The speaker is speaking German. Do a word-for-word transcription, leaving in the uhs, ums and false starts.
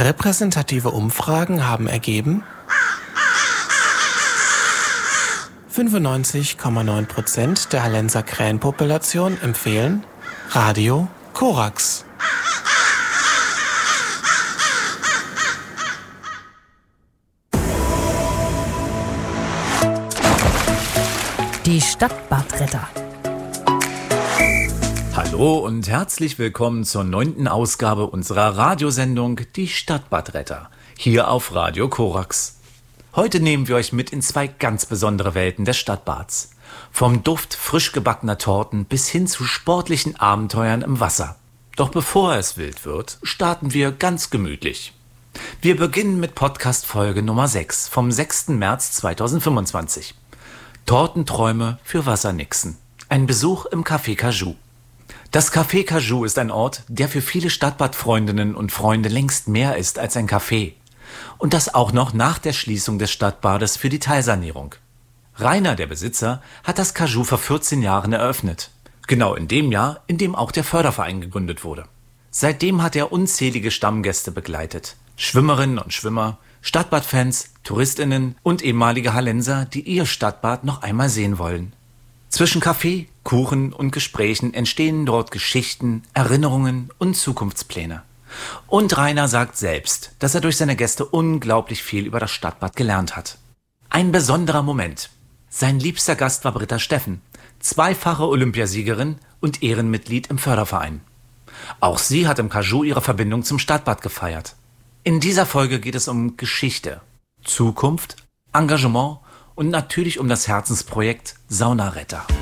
Repräsentative Umfragen haben ergeben, fünfundneunzig Komma neun Prozent der Hallenser Krähenpopulation empfehlen Radio Korax. Die Stadtbadretter. Hallo und herzlich willkommen zur neunten Ausgabe unserer Radiosendung Die Stadtbadretter, hier auf Radio Korax. Heute nehmen wir euch mit in zwei ganz besondere Welten des Stadtbads. Vom Duft frisch gebackener Torten bis hin zu sportlichen Abenteuern im Wasser. Doch bevor es wild wird, starten wir ganz gemütlich. Wir beginnen mit Podcast-Folge Nummer sechs vom sechsten März zweitausendfünfundzwanzig. Tortenträume für Wassernixen. Ein Besuch im Café Cajou. Das Café Cajou ist ein Ort, der für viele Stadtbadfreundinnen und Freunde längst mehr ist als ein Café. Und das auch noch nach der Schließung des Stadtbades für die Teilsanierung. Rainer, der Besitzer, hat das Cajou vor vierzehn Jahren eröffnet. Genau in dem Jahr, in dem auch der Förderverein gegründet wurde. Seitdem hat er unzählige Stammgäste begleitet. Schwimmerinnen und Schwimmer, Stadtbadfans, TouristInnen und ehemalige Hallenser, die ihr Stadtbad noch einmal sehen wollen. Zwischen Kaffee, Kuchen und Gesprächen entstehen dort Geschichten, Erinnerungen und Zukunftspläne. Und Rainer sagt selbst, dass er durch seine Gäste unglaublich viel über das Stadtbad gelernt hat. Ein besonderer Moment. Sein liebster Gast war Britta Steffen, zweifache Olympiasiegerin und Ehrenmitglied im Förderverein. Auch sie hat im Cajou ihre Verbindung zum Stadtbad gefeiert. In dieser Folge geht es um Geschichte, Zukunft, Engagement und natürlich um das Herzensprojekt Saunaretter.